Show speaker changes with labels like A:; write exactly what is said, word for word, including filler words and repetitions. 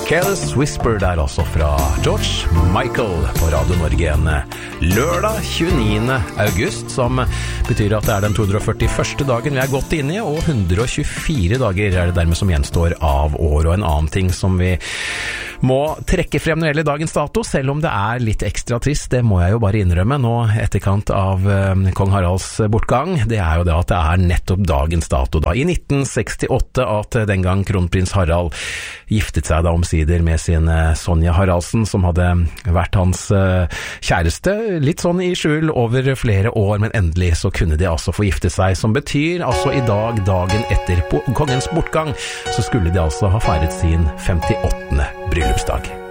A: Careless Whisper der altså fra George Michael på Radio Norge en lørdag tjueniende august, som betyr at det er den to hundre og førtiførste dagen vi er gått inn i, og one hundred twenty-four dager er det dermed som gjenstår av år. Og en annen ting som vi må trekke frem når det gjelder dagens dato, selv om det er litt ekstra trist, det må jeg jo bare innrømme nå etterkant av uh, Kong Haralds bortgang, det er jo det at det er nettopp dagens dato da, i nitten sekstiåtte, at den gang kronprins Harald giftet seg da omsider med sin uh, Sonja Haraldsen, som hadde vært hans uh, kjæreste, litt sånn i skjul over flere år, men endelig så kunne de altså få gifte seg, som betyr altså i dag, dagen etter kongens bortgang, så skulle de altså ha feiret sin femtiåttende bryllupsdag.